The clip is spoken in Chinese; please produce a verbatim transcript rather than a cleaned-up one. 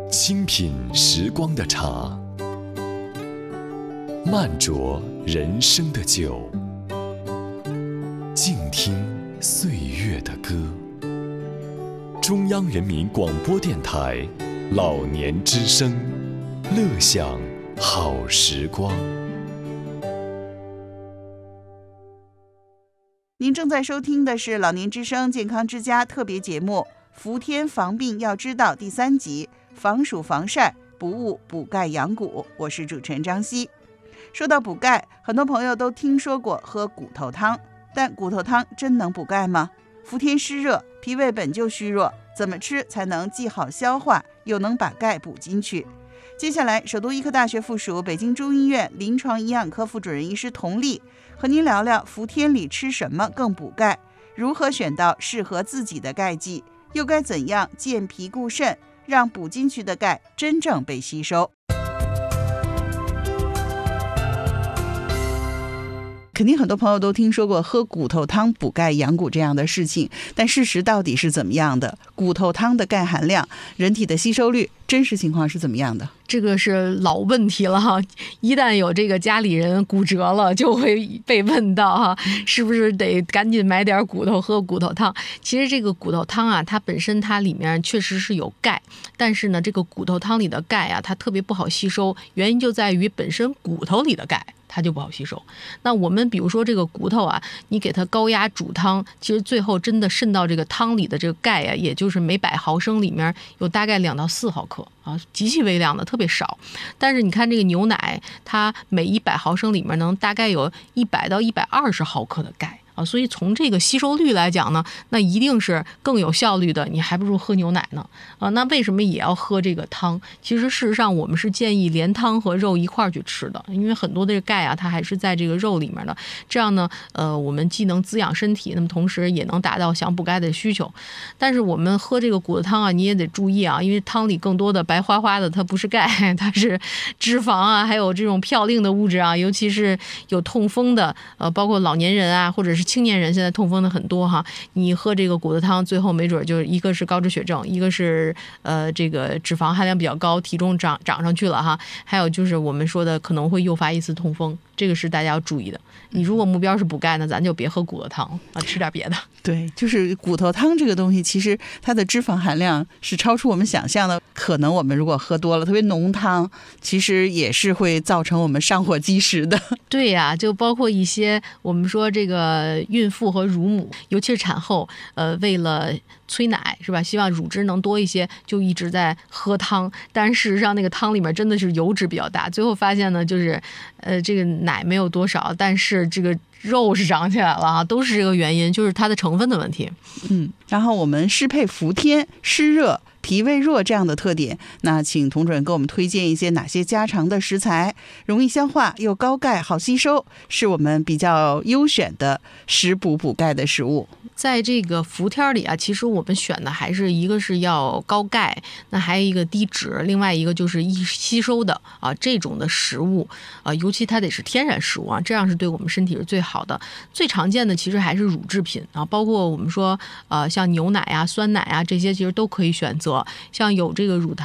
清品时光的茶，慢酌人生的酒，静听岁月的歌。中央人民广播电台老年之声，乐享好时光。 您正在收听的是老年之声健康之家特别节目《伏天防病要知道》第三集，防暑防晒不误补钙养骨。我是主持人张希。说到补钙，很多朋友都听说过喝骨头汤，但骨头汤真能补钙吗？伏天湿热，脾胃本就虚弱，怎么吃才能既好消化又能把钙补进去？接下来，首都医科大学附属北京中医院临床营养科副主任医师佟丽和您聊聊伏天里吃什么更补钙，如何选到适合自己的钙剂，又该怎样健脾固肾，让补进去的钙真正被吸收。肯定很多朋友都听说过喝骨头汤补钙养骨这样的事情，但事实到底是怎么样的？骨头汤的钙含量、人体的吸收率，真实情况是怎么样的？ 这个是老问题了哈，一旦有这个家里人骨折了，就会被问到哈，是不是得赶紧买点骨头喝骨头汤？其实这个骨头汤啊，它本身它里面确实是有钙，但是呢，这个骨头汤里的钙啊，它特别不好吸收，原因就在于本身骨头里的钙它就不好吸收。那我们比如说这个骨头啊，你给它高压煮汤，其实最后真的渗到这个汤里的这个钙啊，也就是每百毫升里面有大概两到四毫克啊，极其微量的，特别少。但是你看这个牛奶，它每一百毫升里面能大概有一百到一百二十毫克的钙。啊，所以从这个吸收率来讲呢，那一定是更有效率的，你还不如喝牛奶呢。啊，那为什么也要喝这个汤？其实事实上我们是建议连汤和肉一块儿去吃的，因为很多的这个钙啊，它还是在这个肉里面的。这样呢，呃，我们既能滋养身体，那么同时也能达到想补钙的需求。但是我们喝这个骨头汤啊，你也得注意啊，因为汤里更多的白花花的，它不是钙，它是脂肪啊，还有这种嘌呤的物质啊，尤其是有痛风的，呃，包括老年人啊，或者是青年人现在痛风的很多哈，你喝这个骨头汤，最后没准就一个是高脂血症，一个是呃这个脂肪含量比较高，体重涨涨上去了哈，还有就是我们说的可能会诱发一次痛风，这个是大家要注意的。你如果目标是补钙呢，咱就别喝骨头汤啊，吃点别的。 对，就是骨头汤这个东西，其实它的脂肪含量是超出我们想象的。可能我们如果喝多了，特别浓汤，其实也是会造成我们上火积食的。 对呀、啊，就包括一些我们说这个孕妇和乳母，尤其是产后，呃，为了催奶是吧？希望乳汁能多一些，就一直在喝汤。但事实上，那个汤里面真的是油脂比较大。最后发现呢，就是呃，这个奶没有多少，但是这个肉是长起来了啊，都是这个原因，就是它的成分的问题。 嗯，然后我们适配伏天、湿热、脾胃弱这样的特点，那请佟主任给我们推荐一些哪些家常的食材，容易消化又高钙好吸收，是我们比较优选的食补补钙的食物。 在这个伏天里啊，其实我们选的还是一个是要高钙，那还有一个低脂，另外一个就是易吸收的啊这种的食物啊，尤其它得是天然食物啊，这样是对我们身体是最好的。最常见的其实还是乳制品啊，包括我们说呃像牛奶啊、酸奶啊这些，其实都可以选择。像有这个乳糖